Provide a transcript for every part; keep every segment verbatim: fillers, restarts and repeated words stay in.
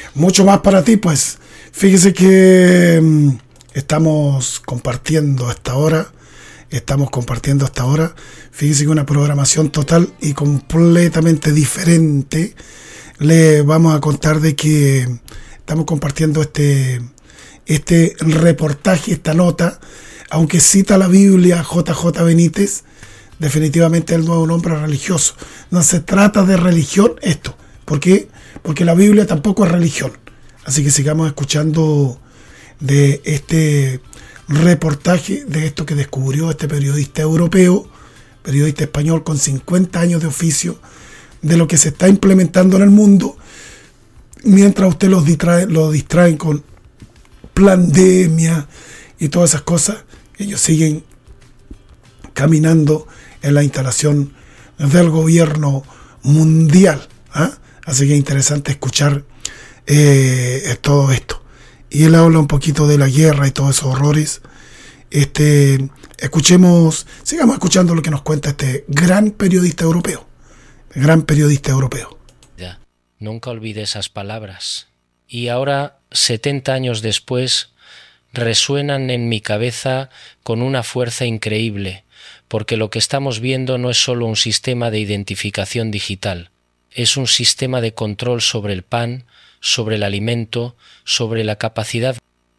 mucho más para ti, pues fíjese que mm, estamos compartiendo hasta ahora, estamos compartiendo hasta ahora, fíjese que una programación total y completamente diferente. Le vamos a contar de que estamos compartiendo este, este reportaje, esta nota, aunque cita la Biblia J J Benítez, definitivamente él no es un hombre religioso. No se trata de religión esto. ¿Por qué? Porque la Biblia tampoco es religión. Así que sigamos escuchando de este reportaje, de esto que descubrió este periodista europeo, periodista español con cincuenta años de oficio, de lo que se está implementando en el mundo, mientras usted los distrae, los distraen con pandemia y todas esas cosas. Ellos siguen caminando en la instalación del gobierno mundial. ¿Ah? Así que es interesante escuchar eh, todo esto. Y él habla un poquito de la guerra y todos esos horrores. Este, escuchemos, sigamos escuchando lo que nos cuenta este gran periodista europeo. Gran periodista europeo. Ya, nunca olvidé esas palabras. Y ahora, setenta años después, resuenan en mi cabeza con una fuerza increíble, porque lo que estamos viendo no es solo un sistema de identificación digital, es un sistema de control sobre el pan, sobre el alimento, sobre la capacidad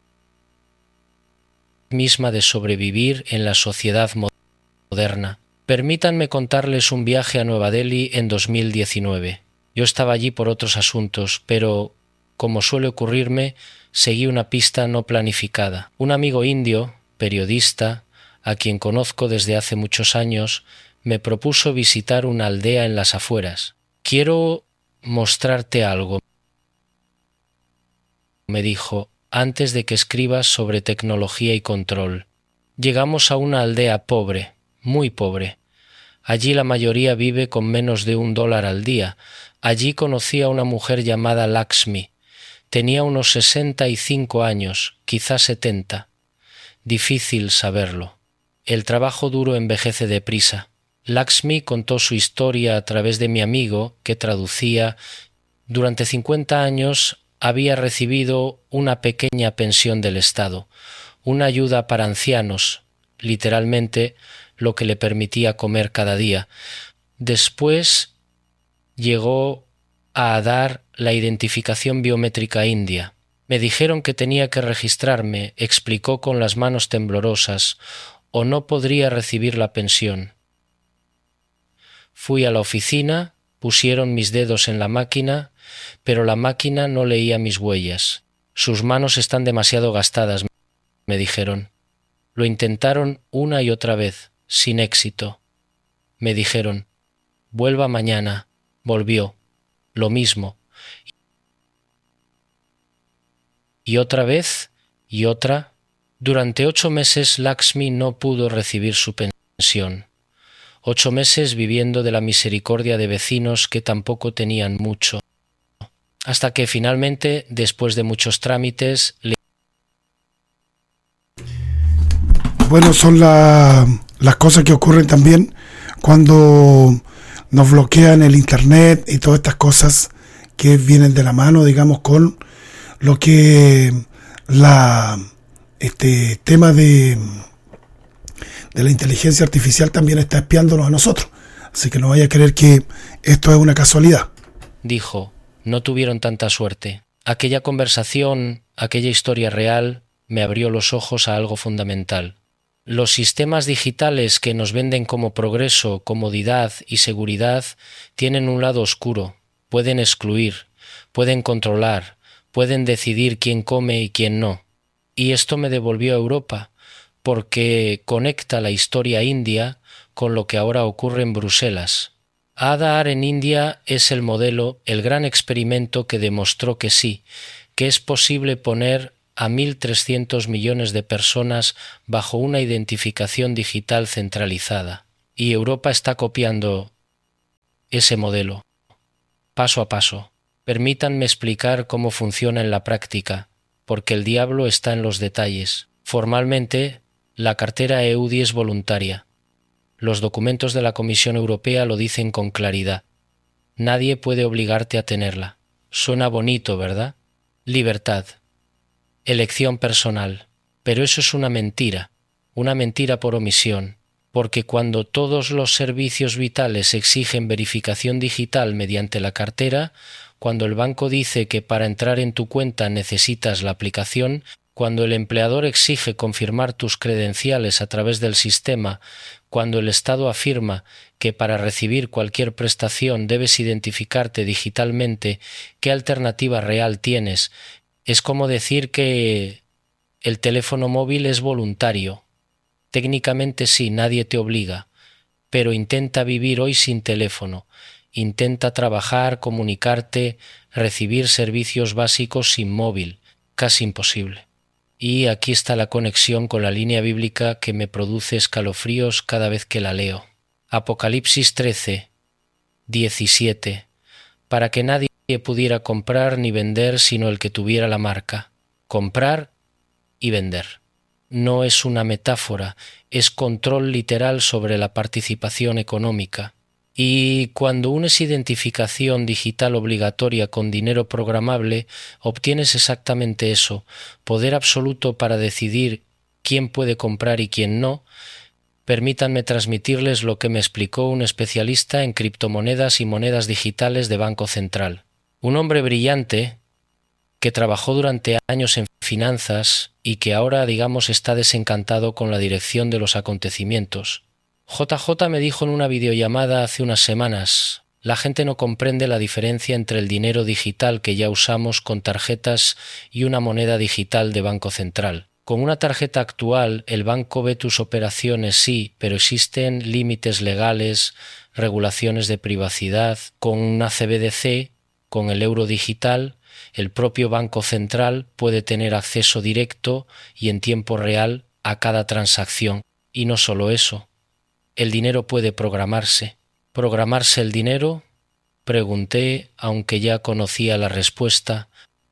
misma de sobrevivir en la sociedad moderna. Permítanme contarles un viaje a Nueva Delhi en dos mil diecinueve. Yo estaba allí por otros asuntos, pero, como suele ocurrirme, seguí una pista no planificada. Un amigo indio, periodista, a quien conozco desde hace muchos años, me propuso visitar una aldea en las afueras. «Quiero mostrarte algo», me dijo, «antes de que escribas sobre tecnología y control». Llegamos a una aldea pobre, muy pobre. Allí la mayoría vive con menos de un dólar al día. Allí conocí a una mujer llamada Lakshmi. Tenía unos sesenta y cinco años, quizás setenta. Difícil saberlo. El trabajo duro envejece deprisa. Lakshmi contó su historia a través de mi amigo, que traducía. Durante cincuenta años había recibido una pequeña pensión del Estado, una ayuda para ancianos, literalmente lo que le permitía comer cada día. Después llegó a dar la identificación biométrica india. Me dijeron que tenía que registrarme, explicó con las manos temblorosas, o no podría recibir la pensión. Fui a la oficina, pusieron mis dedos en la máquina, pero la máquina no leía mis huellas. Sus manos están demasiado gastadas, me dijeron. Lo intentaron una y otra vez, sin éxito. Me dijeron, vuelva mañana. Volvió. Lo mismo. Y otra vez, y otra. Durante ocho meses Lakshmi no pudo recibir su pensión. Ocho meses viviendo de la misericordia de vecinos que tampoco tenían mucho. Hasta que finalmente, después de muchos trámites, le... Bueno, son la, las cosas que ocurren también cuando nos bloquean el internet y todas estas cosas que vienen de la mano, digamos, con lo que la este tema de, de la inteligencia artificial también está espiándonos a nosotros. Así que no vaya a creer que esto es una casualidad. Dijo, no tuvieron tanta suerte. Aquella conversación, aquella historia real, me abrió los ojos a algo fundamental. Los sistemas digitales que nos venden como progreso, comodidad y seguridad tienen un lado oscuro. Pueden excluir, pueden controlar, pueden decidir quién come y quién no. Y esto me devolvió a Europa, porque conecta la historia india con lo que ahora ocurre en Bruselas. Aadhaar en India es el modelo, el gran experimento que demostró que sí, que es posible poner a mil trescientos millones de personas bajo una identificación digital centralizada. Y Europa está copiando ese modelo, paso a paso. Permítanme explicar cómo funciona en la práctica, porque el diablo está en los detalles. Formalmente, la cartera E U D I es voluntaria. Los documentos de la Comisión Europea lo dicen con claridad. Nadie puede obligarte a tenerla. Suena bonito, ¿verdad? Libertad. Elección personal. Pero eso es una mentira, una mentira por omisión, porque cuando todos los servicios vitales exigen verificación digital mediante la cartera, cuando el banco dice que para entrar en tu cuenta necesitas la aplicación, cuando el empleador exige confirmar tus credenciales a través del sistema, cuando el Estado afirma que para recibir cualquier prestación debes identificarte digitalmente, ¿qué alternativa real tienes? Es como decir que el teléfono móvil es voluntario. Técnicamente sí, nadie te obliga, pero intenta vivir hoy sin teléfono, intenta trabajar, comunicarte, recibir servicios básicos sin móvil, casi imposible. Y aquí está la conexión con la línea bíblica que me produce escalofríos cada vez que la leo. Apocalipsis trece, diecisiete. Para que nadie pudiera comprar ni vender sino el que tuviera la marca. Comprar y vender. No es una metáfora, es control literal sobre la participación económica. Y cuando unes identificación digital obligatoria con dinero programable, obtienes exactamente eso, poder absoluto para decidir quién puede comprar y quién no. Permítanme transmitirles lo que me explicó un especialista en criptomonedas y monedas digitales de Banco Central. Un hombre brillante que trabajó durante años en finanzas y que ahora, digamos, está desencantado con la dirección de los acontecimientos. J J me dijo en una videollamada hace unas semanas: la gente no comprende la diferencia entre el dinero digital que ya usamos con tarjetas y una moneda digital de Banco Central. Con una tarjeta actual, el banco ve tus operaciones, sí, pero existen límites legales, regulaciones de privacidad. Con una C B D C, con el euro digital, el propio Banco Central puede tener acceso directo y en tiempo real a cada transacción. Y no solo eso. El dinero puede programarse. ¿Programarse el dinero? Pregunté, aunque ya conocía la respuesta.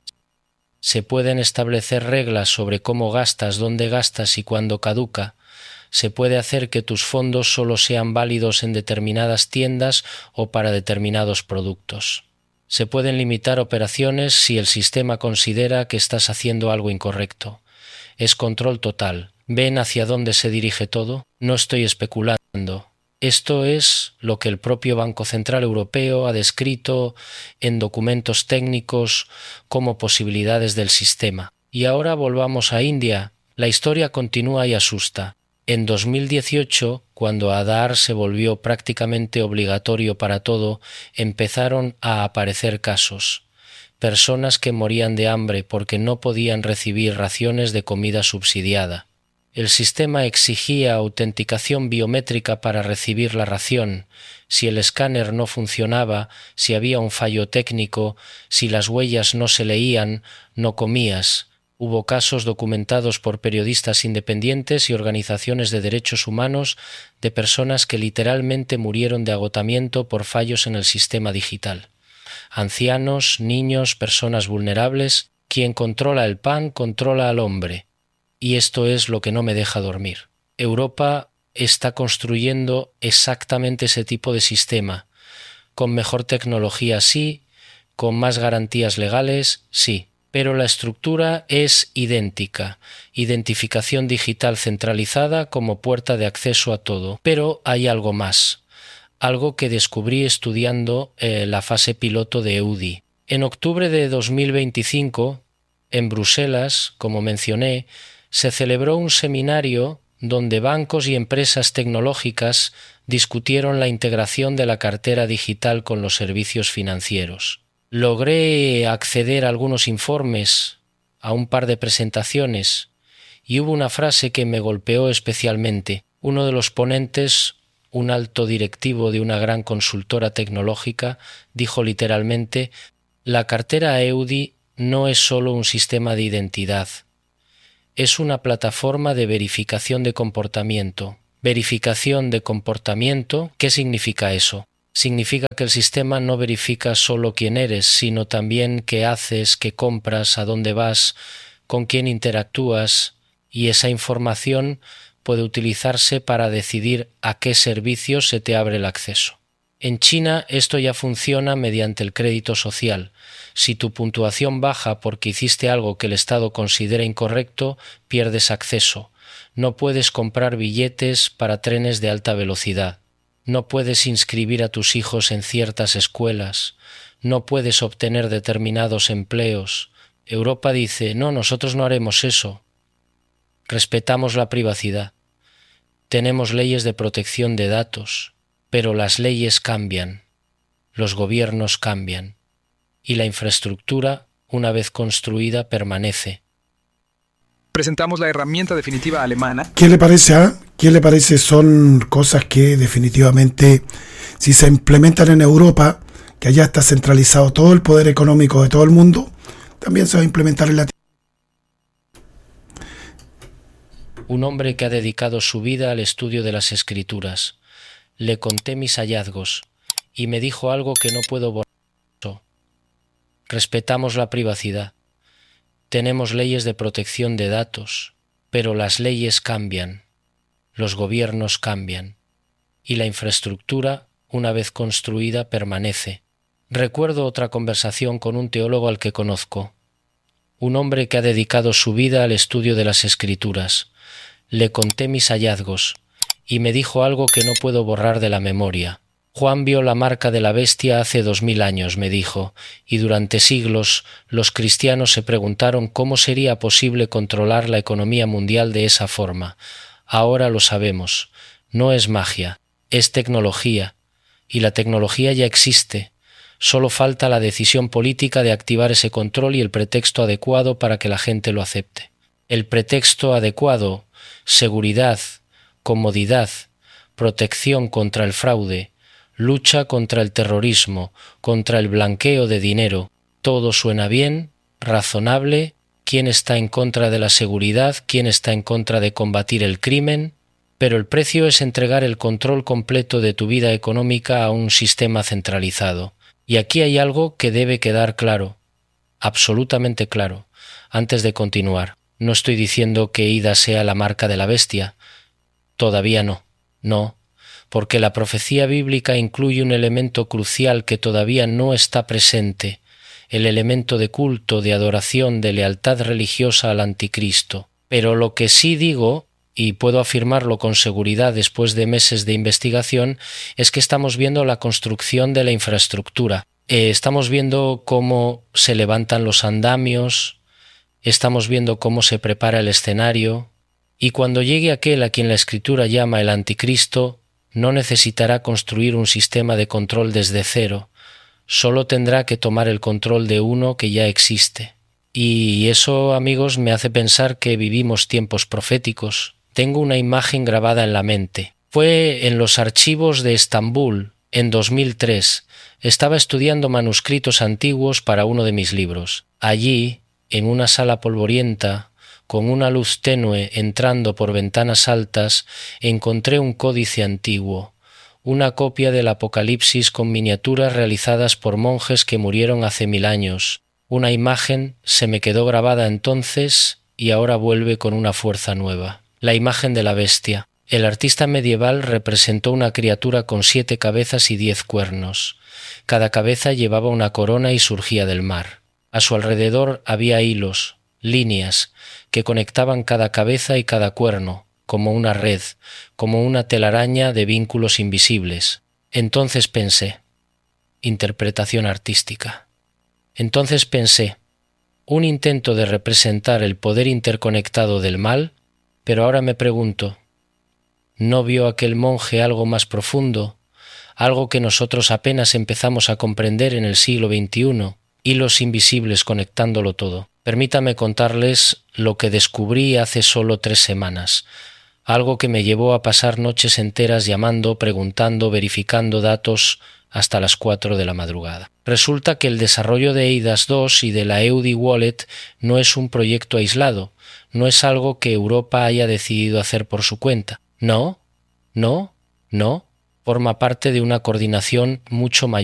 Se pueden establecer reglas sobre cómo gastas, dónde gastas y cuándo caduca. Se puede hacer que tus fondos solo sean válidos en determinadas tiendas o para determinados productos. Se pueden limitar operaciones si el sistema considera que estás haciendo algo incorrecto. Es control total. ¿Ven hacia dónde se dirige todo? No estoy especulando. Esto es lo que el propio Banco Central Europeo ha descrito en documentos técnicos como posibilidades del sistema. Y ahora volvamos a India. La historia continúa y asusta. En dos mil dieciocho, cuando Aadhaar se volvió prácticamente obligatorio para todo, empezaron a aparecer casos. Personas que morían de hambre porque no podían recibir raciones de comida subsidiada. El sistema exigía autenticación biométrica para recibir la ración. Si el escáner no funcionaba, si había un fallo técnico, si las huellas no se leían, no comías. Hubo casos documentados por periodistas independientes y organizaciones de derechos humanos de personas que literalmente murieron de agotamiento por fallos en el sistema digital. Ancianos, niños, personas vulnerables. Quien controla el pan controla al hombre. Y esto es lo que no me deja dormir. Europa está construyendo exactamente ese tipo de sistema. Con mejor tecnología, sí. Con más garantías legales, sí. Pero la estructura es idéntica. Identificación digital centralizada como puerta de acceso a todo. Pero hay algo más. Algo que descubrí estudiando eh, la fase piloto de E U D I. En octubre de dos mil veinticinco, en Bruselas, como mencioné, se celebró un seminario donde bancos y empresas tecnológicas discutieron la integración de la cartera digital con los servicios financieros. Logré acceder a algunos informes, a un par de presentaciones, y hubo una frase que me golpeó especialmente. Uno de los ponentes, un alto directivo de una gran consultora tecnológica, dijo literalmente: la cartera E U D I no es solo un sistema de identidad, es una plataforma de verificación de comportamiento. Verificación de comportamiento, ¿qué significa eso? Significa que el sistema no verifica solo quién eres, sino también qué haces, qué compras, a dónde vas, con quién interactúas, y esa información puede utilizarse para decidir a qué servicios se te abre el acceso. En China esto ya funciona mediante el crédito social. Si tu puntuación baja porque hiciste algo que el Estado considera incorrecto, pierdes acceso. No puedes comprar billetes para trenes de alta velocidad. No puedes inscribir a tus hijos en ciertas escuelas. No puedes obtener determinados empleos. Europa dice, no, nosotros no haremos eso. Respetamos la privacidad. Tenemos leyes de protección de datos, pero las leyes cambian, los gobiernos cambian, y la infraestructura, una vez construida, permanece. Presentamos la herramienta definitiva alemana. ¿Qué le parece? Ah? ¿Qué le parece? Son cosas que definitivamente, si se implementan en Europa, que allá está centralizado todo el poder económico de todo el mundo, también se va a implementar en Latinoamérica. Un hombre que ha dedicado su vida al estudio de las Escrituras. Le conté mis hallazgos, y me dijo algo que no puedo borrar. Respetamos la privacidad. Tenemos leyes de protección de datos, pero las leyes cambian, los gobiernos cambian, y la infraestructura, una vez construida, permanece. Recuerdo otra conversación con un teólogo al que conozco, un hombre que ha dedicado su vida al estudio de las Escrituras. Le conté mis hallazgos, y me dijo algo que no puedo borrar de la memoria. Juan vio la marca de la bestia hace dos mil años, me dijo, y durante siglos los cristianos se preguntaron cómo sería posible controlar la economía mundial de esa forma. Ahora lo sabemos. No es magia, es tecnología, y la tecnología ya existe. Solo falta la decisión política de activar ese control y el pretexto adecuado para que la gente lo acepte. El pretexto adecuado, seguridad, comodidad, protección contra el fraude, lucha contra el terrorismo, contra el blanqueo de dinero. Todo suena bien, razonable. ¿Quién está en contra de la seguridad? ¿Quién está en contra de combatir el crimen? Pero el precio es entregar el control completo de tu vida económica a un sistema centralizado. Y aquí hay algo que debe quedar claro, absolutamente claro, antes de continuar. No estoy diciendo que Ida sea la marca de la bestia. Todavía no, no. Porque la profecía bíblica incluye un elemento crucial que todavía no está presente, el elemento de culto, de adoración, de lealtad religiosa al anticristo. Pero lo que sí digo, y puedo afirmarlo con seguridad después de meses de investigación, es que estamos viendo la construcción de la infraestructura. Eh, estamos viendo cómo se levantan los andamios, estamos viendo cómo se prepara el escenario, y cuando llegue aquel a quien la Escritura llama el anticristo, no necesitará construir un sistema de control desde cero, solo tendrá que tomar el control de uno que ya existe. Y eso, amigos, me hace pensar que vivimos tiempos proféticos. Tengo una imagen grabada en la mente. Fue en los archivos de Estambul, en dos mil tres. Estaba estudiando manuscritos antiguos para uno de mis libros. Allí, en una sala polvorienta, con una luz tenue entrando por ventanas altas, encontré un códice antiguo, una copia del Apocalipsis con miniaturas realizadas por monjes que murieron hace mil años. Una imagen se me quedó grabada entonces y ahora vuelve con una fuerza nueva. La imagen de la bestia. El artista medieval representó una criatura con siete cabezas y diez cuernos. Cada cabeza llevaba una corona y surgía del mar. A su alrededor había hilos, líneas, que conectaban cada cabeza y cada cuerno, como una red, como una telaraña de vínculos invisibles. Entonces pensé, interpretación artística. Entonces pensé, un intento de representar el poder interconectado del mal, pero ahora me pregunto, ¿no vio aquel monje algo más profundo, algo que nosotros apenas empezamos a comprender en el siglo veintiuno, hilos invisibles conectándolo todo? Permítame contarles lo que descubrí hace solo tres semanas, algo que me llevó a pasar noches enteras llamando, preguntando, verificando datos hasta las cuatro de la madrugada. Resulta que el desarrollo de EIDAS dos y de la E U D I Wallet no es un proyecto aislado, no es algo que Europa haya decidido hacer por su cuenta. No, no, no, forma parte de una coordinación mucho mayor